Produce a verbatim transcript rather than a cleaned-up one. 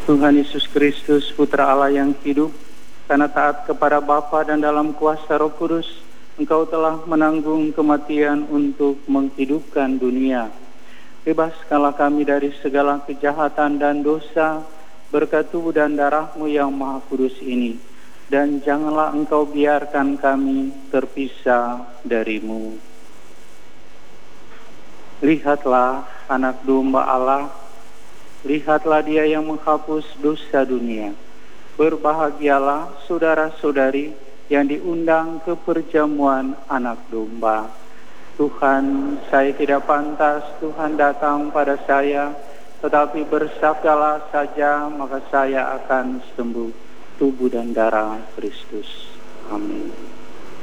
Tuhan Yesus Kristus, Putra Allah yang hidup, karena taat kepada Bapa dan dalam kuasa Roh Kudus, Engkau telah menanggung kematian untuk menghidupkan dunia. Bebaskanlah kami dari segala kejahatan dan dosa, berkat tubuh dan darah-Mu yang Maha Kudus ini. Dan janganlah Engkau biarkan kami terpisah dari-Mu. Lihatlah anak domba Allah, lihatlah Dia yang menghapus dosa dunia. Berbahagialah saudara-saudari yang diundang ke perjamuan anak domba. Tuhan, saya tidak pantas Tuhan datang pada saya, tetapi bersabdalah saja, maka saya akan sembuh. Tubuh dan darah Kristus. Amin.